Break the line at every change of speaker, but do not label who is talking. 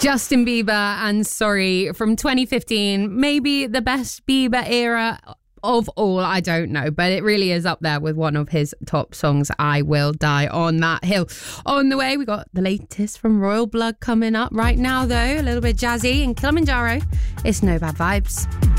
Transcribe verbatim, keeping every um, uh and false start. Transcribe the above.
Justin Bieber and Sorry from twenty fifteen. Maybe the best Bieber era of all, I don't know, but it really is up there with one of his top songs. I Will Die on That Hill. On the way, we got the latest from Royal Blood coming up right now, though. A little bit jazzy and Kilimanjaro. It's No Bad Vibes.